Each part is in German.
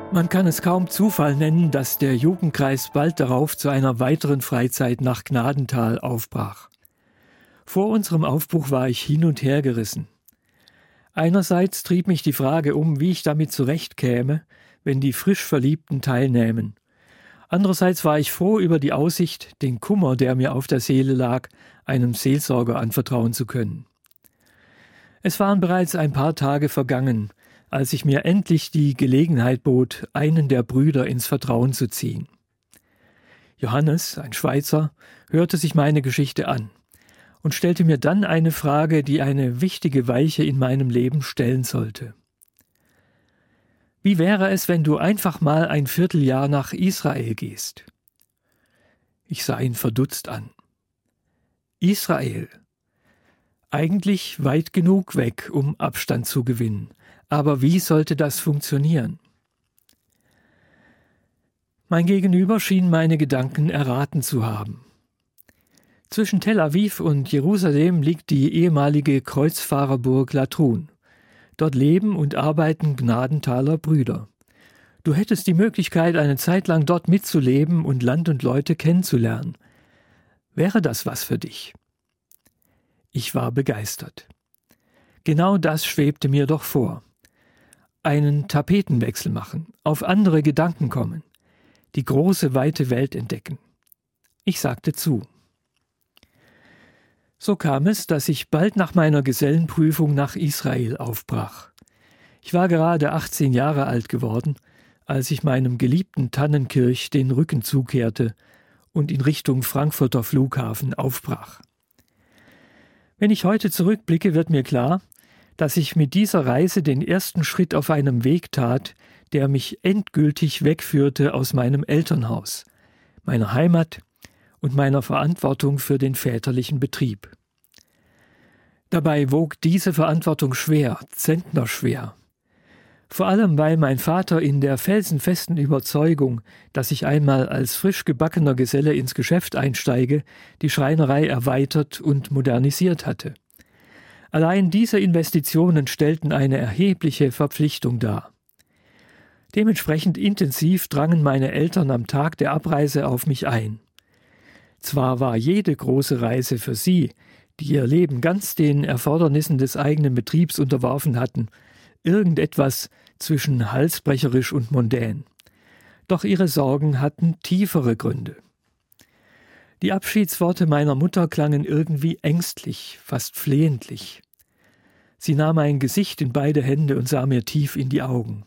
Man kann es kaum Zufall nennen, dass der Jugendkreis bald darauf zu einer weiteren Freizeit nach Gnadental aufbrach. Vor unserem Aufbruch war ich hin und her gerissen. Einerseits trieb mich die Frage um, wie ich damit zurechtkäme, wenn die frisch Verliebten teilnähmen. Andererseits war ich froh über die Aussicht, den Kummer, der mir auf der Seele lag, einem Seelsorger anvertrauen zu können. Es waren bereits ein paar Tage vergangen, als ich mir endlich die Gelegenheit bot, einen der Brüder ins Vertrauen zu ziehen. Johannes, ein Schweizer, hörte sich meine Geschichte an und stellte mir dann eine Frage, die eine wichtige Weiche in meinem Leben stellen sollte. Wie wäre es, wenn du einfach mal ein Vierteljahr nach Israel gehst? Ich sah ihn verdutzt an. Israel. Eigentlich weit genug weg, um Abstand zu gewinnen. Aber wie sollte das funktionieren? Mein Gegenüber schien meine Gedanken erraten zu haben. Zwischen Tel Aviv und Jerusalem liegt die ehemalige Kreuzfahrerburg Latrun. Dort leben und arbeiten Gnadenthaler Brüder. Du hättest die Möglichkeit, eine Zeit lang dort mitzuleben und Land und Leute kennenzulernen. Wäre das was für dich? Ich war begeistert. Genau das schwebte mir doch vor. Einen Tapetenwechsel machen, auf andere Gedanken kommen, die große, weite Welt entdecken. Ich sagte zu. So kam es, dass ich bald nach meiner Gesellenprüfung nach Israel aufbrach. Ich war gerade 18 Jahre alt geworden, als ich meinem geliebten Tannenkirch den Rücken zukehrte und in Richtung Frankfurter Flughafen aufbrach. Wenn ich heute zurückblicke, wird mir klar, dass ich mit dieser Reise den ersten Schritt auf einem Weg tat, der mich endgültig wegführte aus meinem Elternhaus, meiner Heimat und meiner Verantwortung für den väterlichen Betrieb. Dabei wog diese Verantwortung schwer, zentnerschwer. Vor allem, weil mein Vater in der felsenfesten Überzeugung, dass ich einmal als frisch gebackener Geselle ins Geschäft einsteige, die Schreinerei erweitert und modernisiert hatte. Allein diese Investitionen stellten eine erhebliche Verpflichtung dar. Dementsprechend intensiv drangen meine Eltern am Tag der Abreise auf mich ein. Zwar war jede große Reise für sie, die ihr Leben ganz den Erfordernissen des eigenen Betriebs unterworfen hatten, irgendetwas zwischen halsbrecherisch und mondän. Doch ihre Sorgen hatten tiefere Gründe. Die Abschiedsworte meiner Mutter klangen irgendwie ängstlich, fast flehentlich. Sie nahm mein Gesicht in beide Hände und sah mir tief in die Augen.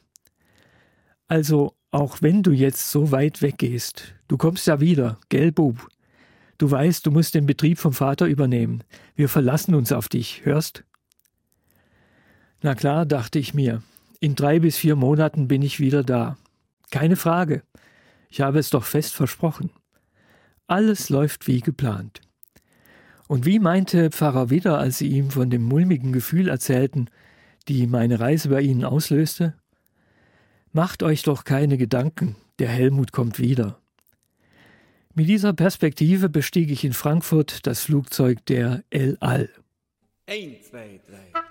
Also, auch wenn du jetzt so weit weggehst, du kommst ja wieder, gell, Bub? Du weißt, du musst den Betrieb vom Vater übernehmen. Wir verlassen uns auf dich, hörst? Na klar, dachte ich mir, in 3 bis 4 Monaten bin ich wieder da. Keine Frage. Ich habe es doch fest versprochen. Alles läuft wie geplant. Und wie meinte Pfarrer Widder, als sie ihm von dem mulmigen Gefühl erzählten, die meine Reise bei ihnen auslöste? Macht euch doch keine Gedanken, der Helmut kommt wieder. Mit dieser Perspektive bestieg ich in Frankfurt das Flugzeug der El Al. 1, 2, 3.